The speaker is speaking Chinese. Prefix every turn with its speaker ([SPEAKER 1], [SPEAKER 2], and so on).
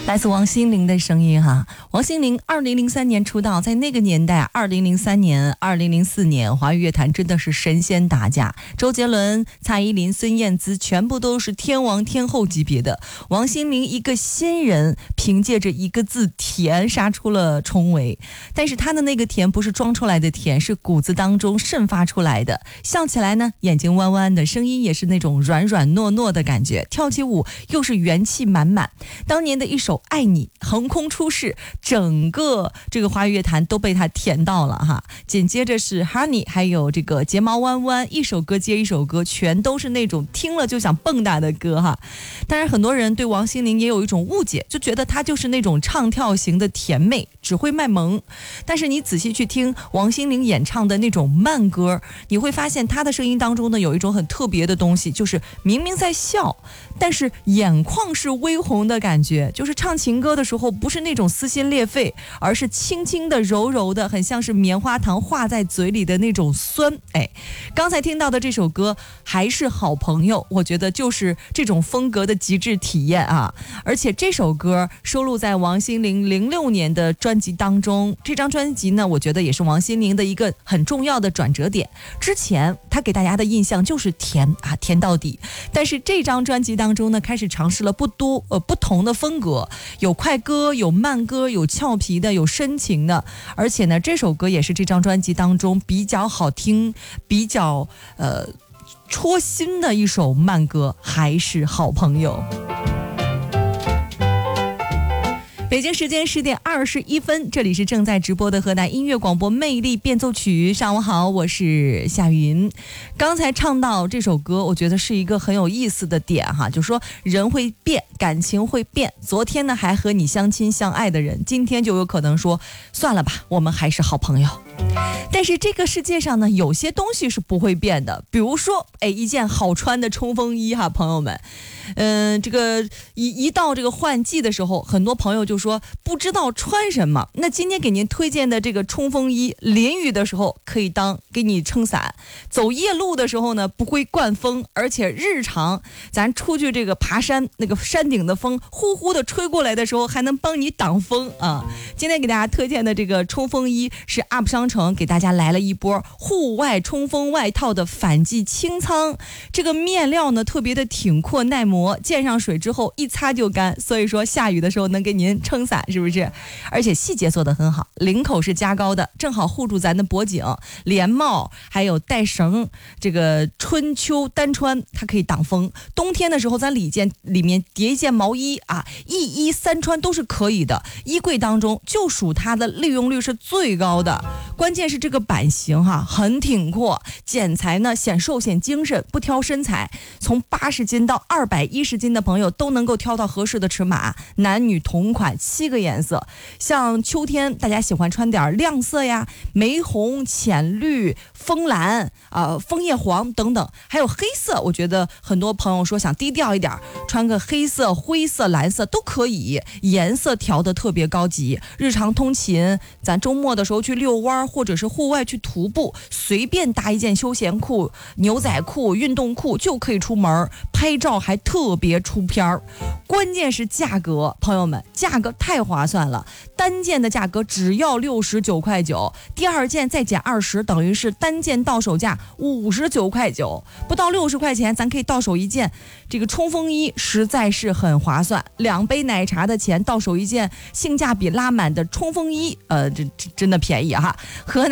[SPEAKER 1] 来自王心凌的声音哈。王心凌2003年出道，在那个年代2003年、2004年华语乐坛真的是神仙打架，周杰伦、蔡依林、孙燕姿全部都是天王天后级别的。王心凌一个新人，凭借着一个字甜杀出了重围，但是她的那个甜不是装出来的甜，是骨子当中渗发出来的。笑起来呢，眼睛弯弯的，声音也是那种软软糯糯的感觉，跳起舞又是元气满满。当年的一首爱你横空出世，整个这个华语乐坛都被他甜到了哈。紧接着是 Honey， 还有这个睫毛弯弯，一首歌接一首歌，全都是那种听了就想蹦跶的歌哈。当然很多人对王心凌也有一种误解，就觉得她就是那种唱跳型的甜妹，只会卖萌。但是你仔细去听王心凌演唱的那种慢歌，你会发现她的声音当中呢有一种很特别的东西，就是明明在笑，但是眼眶是微红的感觉，就是唱情歌的时候不是那种撕心裂肺，而是轻轻的柔柔的，很像是棉花糖化在嘴里的那种酸。刚才听到的这首歌还是好朋友，我觉得就是这种风格的极致体验啊。而且这首歌收录在王心凌06年的专辑当中，这张专辑呢我觉得也是王心凌的一个很重要的转折点。之前她给大家的印象就是甜啊，甜到底，但是这张专辑当中呢开始尝试了不同的风格，有快歌，有慢歌，有俏皮的，有深情的。而且呢这首歌也是这张专辑当中比较好听，比较戳心的一首慢歌，还是好朋友。北京时间10点21分，这里是正在直播的河南音乐广播魅力变奏曲。上午好，我是夏云。刚才唱到这首歌，我觉得是一个很有意思的点哈，就是说人会变，感情会变。昨天呢还和你相亲相爱的人，今天就有可能说算了吧，我们还是好朋友。但是这个世界上呢，有些东西是不会变的，比如说一件好穿的冲锋衣哈，朋友们。这个一到这个换季的时候，很多朋友就说不知道穿什么。那今天给您推荐的这个冲锋衣，淋雨的时候可以当给你撑伞，走夜路的时候呢不会灌风，而且日常咱出去这个爬山，那个山顶的风呼呼的吹过来的时候还能帮你挡风啊。今天给大家推荐的这个冲锋衣是 UP 商城给大家来了一波户外冲锋外套的反季清仓，这个面料呢特别的挺阔耐磨，溅上水之后一擦就干，所以说下雨的时候能给您撑伞，是不是？而且细节做得很好，领口是加高的，正好护住咱的脖颈，连帽还有带绳，这个春秋单穿它可以挡风。冬天的时候咱里面叠一件毛衣啊，一衣三穿都是可以的。衣柜当中就属它的利用率是最高的，关键是这个版型哈很挺阔，剪裁呢显瘦显精神，不挑身材，从80斤到210斤的朋友都能够挑到合适的尺码，男女同款7个颜色。像秋天大家喜欢穿点亮色呀，玫红、浅绿、枫蓝枫叶黄等等，还有黑色，我觉得很多朋友说想低调一点，穿个黑色、灰色、蓝色都可以，颜色调得特别高级。日常通勤，咱周末的时候去遛弯，或者是户外去徒步，随便搭一件休闲裤、牛仔裤、运动裤就可以出门，拍照还特别出片儿。关键是价格，朋友们，价格太划算了，单件的价格只要69.9块，第二件再减20，等于是单件到手价59.9块，不到60块钱咱可以到手一件这个冲锋衣，实在是很划算。2杯奶茶的钱到手一件性价比拉满的冲锋衣，这真的便宜哈。河南